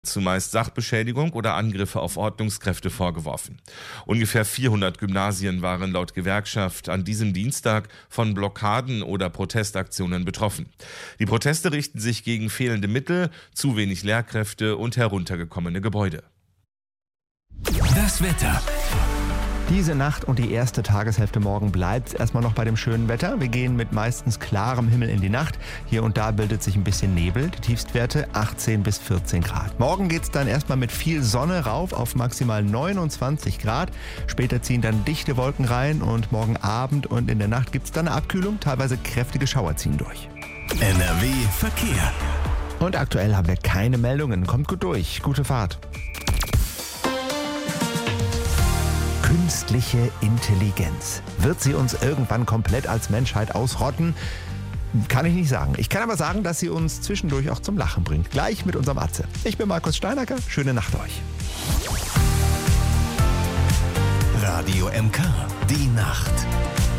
zumeist Sachbeschädigung oder Angriffe auf Ordnungskräfte vorgeworfen. Ungefähr 400 Gymnasien waren laut Gewerkschaft an diesem Dienstag von Blockaden oder Protestaktionen betroffen. Die Proteste richten sich gegen fehlende Mittel, zu wenig Lehrkräfte und heruntergekommene Gebäude. Das Wetter. Diese Nacht und die erste Tageshälfte morgen bleibt es erstmal noch bei dem schönen Wetter. Wir gehen mit meistens klarem Himmel in die Nacht. Hier und da bildet sich ein bisschen Nebel. Die Tiefstwerte 18 bis 14 Grad. Morgen geht es dann erstmal mit viel Sonne rauf auf maximal 29 Grad. Später ziehen dann dichte Wolken rein und morgen Abend und in der Nacht gibt es dann eine Abkühlung. Teilweise kräftige Schauer ziehen durch. NRW Verkehr. Und aktuell haben wir keine Meldungen. Kommt gut durch. Gute Fahrt. Künstliche Intelligenz. Wird sie uns irgendwann komplett als Menschheit ausrotten? Kann ich nicht sagen. Ich kann aber sagen, dass sie uns zwischendurch auch zum Lachen bringt. Gleich mit unserem Atze. Ich bin Markus Steinacker. Schöne Nacht euch. Radio MK. Die Nacht.